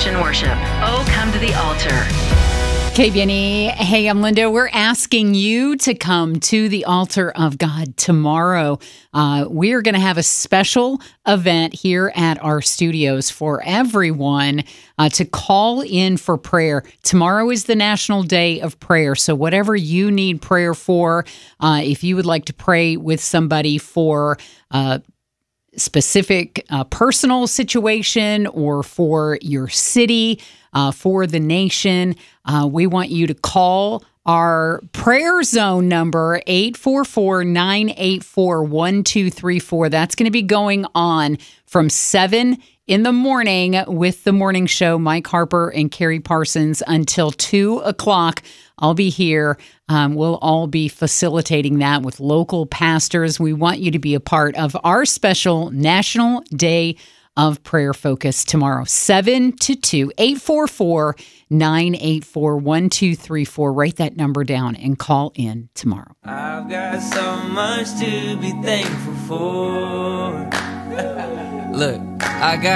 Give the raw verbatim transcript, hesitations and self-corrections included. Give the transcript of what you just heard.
Destination Worship. Oh, come to the altar. K B N E. Hey, I'm Linda. We're asking you to come to the altar of God tomorrow. Uh, we're going to have a special event here at our studios for everyone uh, to call in for prayer. Tomorrow is the National Day of Prayer. So whatever you need prayer for, uh, if you would like to pray with somebody for uh specific uh, personal situation or for your city, uh, for the nation, uh, we want you to call our prayer zone number, eight four four, nine eight four, one two three four. That's going to be going on from seven in the morning with the morning show, Mike Harper and Carrie Parsons, until two o'clock. I'll be here. Um, we'll all be facilitating that with local pastors. We want you to be a part of our special National Day of Prayer focus tomorrow, seven to two, eight four four, nine eight four, one two three four. Write that number down and call in tomorrow. I've got so much to be thankful for. Look, I got